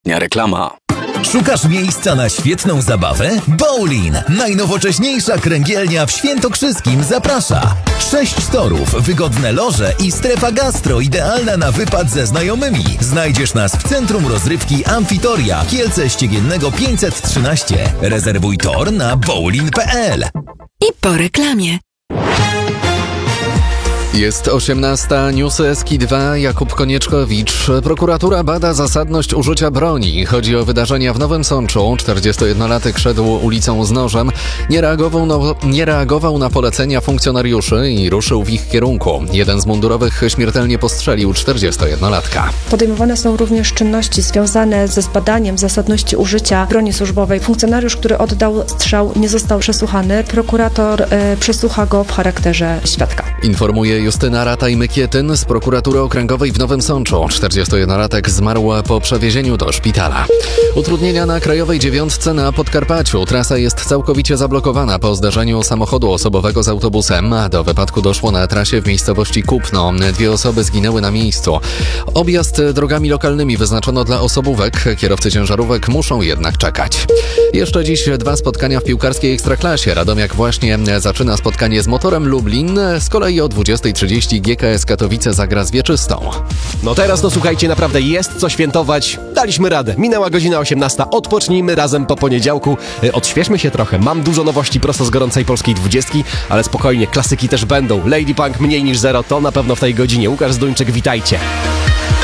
Reklama. Szukasz miejsca na świetną zabawę? Bowlin, najnowocześniejsza kręgielnia w Świętokrzyskim zaprasza. 6 torów, wygodne loże i strefa gastro idealna na wypad ze znajomymi. Znajdziesz nas w centrum rozrywki Amfitoria, Kielce Ściegiennego 513. Rezerwuj tor na bowlin.pl. I po reklamie. Jest 18. Newsy Eski 2. Jakub Konieczkowicz. Prokuratura bada zasadność użycia broni. Chodzi o wydarzenia w Nowym Sączu. 41-latek szedł ulicą z nożem. Nie reagował na polecenia funkcjonariuszy i ruszył w ich kierunku. Jeden z mundurowych śmiertelnie postrzelił 41-latka. Podejmowane są również czynności związane ze zbadaniem zasadności użycia broni służbowej. Funkcjonariusz, który oddał strzał, nie został przesłuchany. Prokurator przesłucha go w charakterze świadka. Informuje Justyna Rataj-Mykietyn z prokuratury okręgowej w Nowym Sączu. 41-latek zmarł po przewiezieniu do szpitala. Utrudnienia na Krajowej 9 na Podkarpaciu. Trasa jest całkowicie zablokowana po zdarzeniu samochodu osobowego z autobusem. Do wypadku doszło na trasie w miejscowości Kupno. 2 osoby zginęły na miejscu. Objazd drogami lokalnymi wyznaczono dla osobówek. Kierowcy ciężarówek muszą jednak czekać. Jeszcze dziś 2 spotkania w piłkarskiej Ekstraklasie. Radomiak właśnie zaczyna spotkanie z Motorem Lublin. Z kolei o 20:30 GKS Katowice zagra z Wieczystą. No teraz to słuchajcie, naprawdę jest co świętować. Daliśmy radę. Minęła godzina 18. Odpocznijmy razem po poniedziałku. Odświeżmy się trochę. Mam dużo nowości prosto z gorącej polskiej 20, ale spokojnie, klasyki też będą. Lady Punk, Mniej niż zero, to na pewno w tej godzinie. Łukasz Zduńczyk, witajcie.